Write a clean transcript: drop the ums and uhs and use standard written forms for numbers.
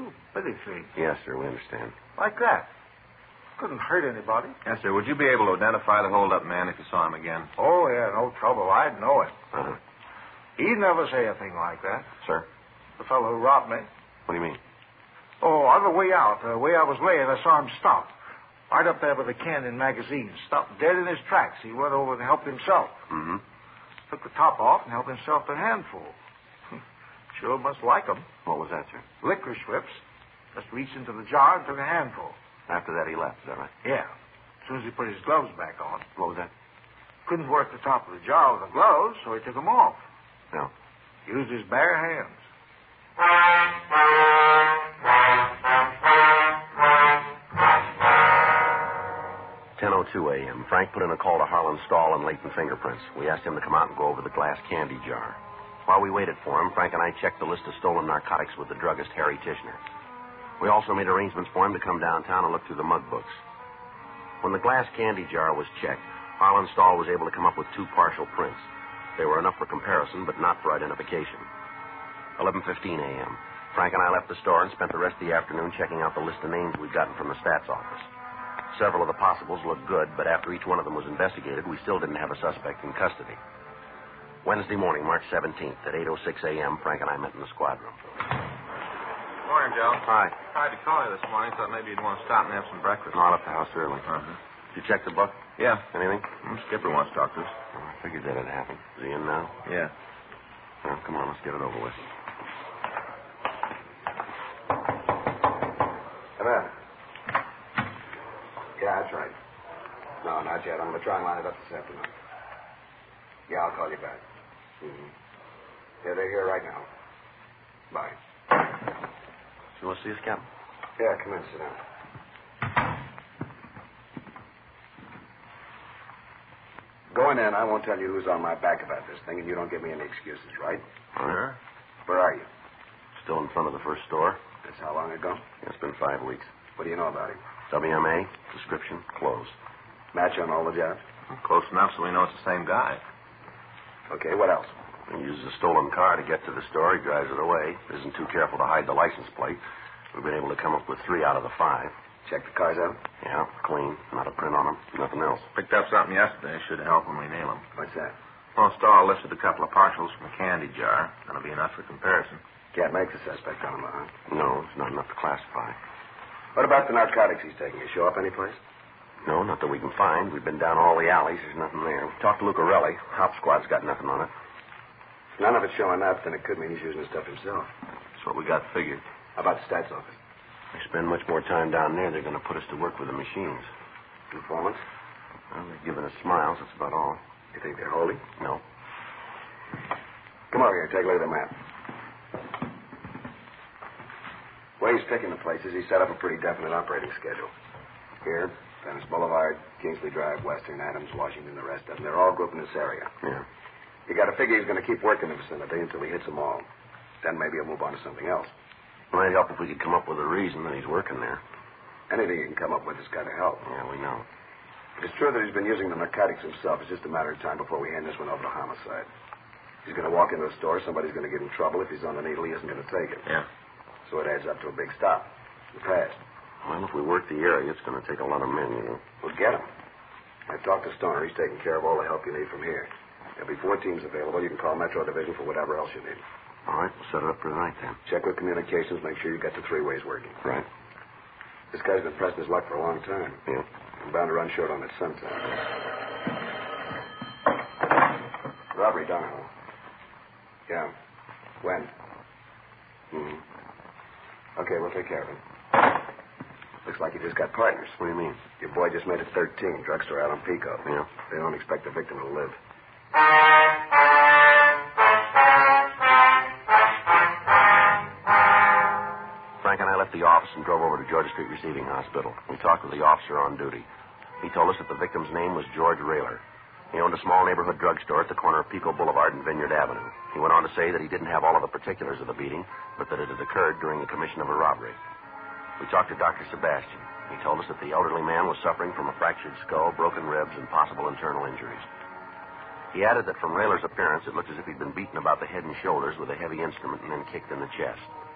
little bitty thing. Yes, sir, we understand. Like that. Couldn't hurt anybody. Yes, sir. Would you be able to identify the hold-up man if you saw him again? Oh, yeah, no trouble. I'd know him. Uh-huh. He'd never say a thing like that. Sir? The fellow who robbed me. What do you mean? Oh, on the way out, the way I was laying, I saw him stop. Right up there with the Canyon magazine. Stopped dead in his tracks. He went over and helped himself. Mm-hmm. Took the top off and helped himself to a handful. Sure must like 'em. What was that, sir? Licorice whips. Just reached into the jar and took a handful. After that, he left, is that right? Yeah. As soon as he put his gloves back on. What was that? Couldn't work the top of the jar with the gloves, so he took them off. No. Used his bare hands. 10:02 a.m. Frank put in a call to Harlan Stahl and Leighton Fingerprints. We asked him to come out and go over the glass candy jar. While we waited for him, Frank and I checked the list of stolen narcotics with the druggist, Harry Tishner. We also made arrangements for him to come downtown and look through the mug books. When the glass candy jar was checked, Harlan Stahl was able to come up with 2 partial prints. They were enough for comparison, but not for identification. 11:15 a.m. Frank and I left the store and spent the rest of the afternoon checking out the list of names we'd gotten from the stats office. Several of the possibles looked good, but after each one of them was investigated, we still didn't have a suspect in custody. Wednesday morning, March 17th, at 8:06 a.m., Frank and I met in the squad room. Morning, Joe. Hi. Tried to call you this morning. Thought maybe you'd want to stop and have some breakfast. No, I left the house early. Uh-huh. Did you check the book? Yeah. Anything? Skipper wants to talk to us. Oh, I figured that had happened. Is he in now? Yeah. Well, come on, let's get it over with. Come in. Yeah, that's right. No, not yet. I'm going to try and line it up this afternoon. Yeah, I'll call you back. Mm-hmm. Yeah, they're here right now. Bye. You want to see us, Captain? Yeah, come in, sit down. Going in, I won't tell you who's on my back about this thing, and you don't give me any excuses, right? Sure. Where are you? Still in front of the first store. That's how long ago? It's been 5 weeks. What do you know about him? WMA, description, closed. Match on all the jobs? Close enough so we know it's the same guy. Okay, what else? He uses a stolen car to get to the store. He drives it away. Isn't too careful to hide the license plate. We've been able to come up with 3 out of the 5. Check the cars out? Yeah, clean. Not a print on them. Nothing else. Picked up something yesterday. Should help when we nail him. What's that? Well, Stahl lifted a couple of partials from a candy jar. That'll be enough for comparison. Can't make the suspect on him, huh? No, it's not enough to classify. What about the narcotics he's taking? You show up anyplace? No, not that we can find. We've been down all the alleys. There's nothing there. Talked to Lucarelli. Hop squad's got nothing on it. If none of it's showing up, then it could mean he's using the stuff himself. That's what we got figured. How about the stats office? If we spend much more time down there, they're going to put us to work with the machines. Informants? Well, they're giving us smiles. That's about all. You think they're holy? No. Come over here. Take a look at the map. The way he's picking the places, he set up a pretty definite operating schedule. Here, Venice Boulevard, Kingsley Drive, Western, Adams, Washington, the rest of them. They're all grouped in this area. Yeah. You got to figure he's going to keep working the vicinity until he hits them all. Then maybe he'll move on to something else. It might help if we could come up with a reason that he's working there. Anything he can come up with has got to help. Yeah, we know. If it's true that he's been using the narcotics himself, it's just a matter of time before we hand this one over to homicide. He's going to walk into a store, somebody's going to give him trouble. If he's on the needle, he isn't going to take it. Yeah. So it adds up to a big stop. The past. Well, if we work the area, it's going to take a lot of men, you know. We'll get him. I've talked to Stoner. He's taking care of all the help you need from here. There'll be 4 teams available. You can call Metro Division for whatever else you need. All right, we'll set it up for tonight, then. Check with communications. Make sure you got the 3 ways working. Right. This guy's been pressing his luck for a long time. Yeah. I'm bound to run short on it sometime. Robbery, Donahoe. Yeah. When? Mm-hmm. Okay, we'll take care of him. Looks like you just got partners. What do you mean? Your boy just made it 13. Drugstore out on Pico. Yeah. They don't expect the victim to live. Frank and I left the office and drove over to Georgia Street Receiving Hospital. We talked with the officer on duty. He told us that the victim's name was George Rayler. He owned a small neighborhood drugstore at the corner of Pico Boulevard and Vineyard Avenue. He went on to say that he didn't have all of the particulars of the beating, but that it had occurred during the commission of a robbery. We talked to Dr. Sebastian. He told us that the elderly man was suffering from a fractured skull, broken ribs, and possible internal injuries. He added that from Rayler's appearance, it looked as if he'd been beaten about the head and shoulders with a heavy instrument and then kicked in the chest.